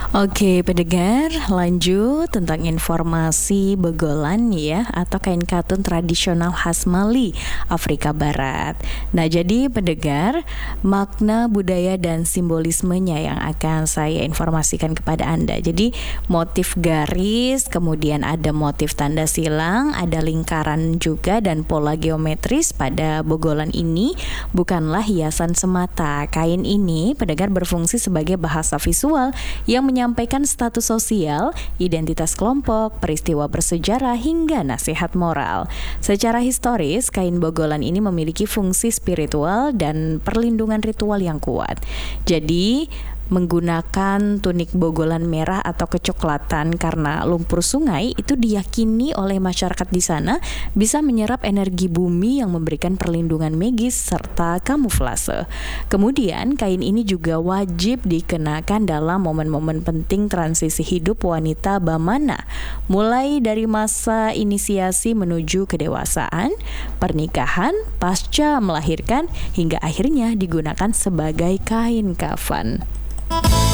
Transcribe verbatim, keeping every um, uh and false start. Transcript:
Oke, pendengar, lanjut tentang informasi begolan ya atau kain katun tradisional khas Mali, Afrika Barat. Nah, jadi pendengar, makna budaya dan simbolismenya yang akan saya informasikan kepada Anda. Jadi, motif garis, kemudian ada motif tanda silang, ada lingkaran juga dan pola geometris pada begolan ini bukanlah hiasan semata. Kain ini pendengar berfungsi sebagai bahasa visual yang menyampaikan status sosial, identitas kelompok, peristiwa bersejarah, hingga nasihat moral. Secara historis, kain bogolan ini memiliki fungsi spiritual dan perlindungan ritual yang kuat. Jadi, menggunakan tunik bogolan merah atau kecoklatan karena lumpur sungai itu diyakini oleh masyarakat di sana bisa menyerap energi bumi yang memberikan perlindungan magis serta kamuflase. Kemudian kain ini juga wajib dikenakan dalam momen-momen penting transisi hidup wanita Bamana, mulai dari masa inisiasi menuju kedewasaan, pernikahan, pasca melahirkan, hingga akhirnya digunakan sebagai kain kafan.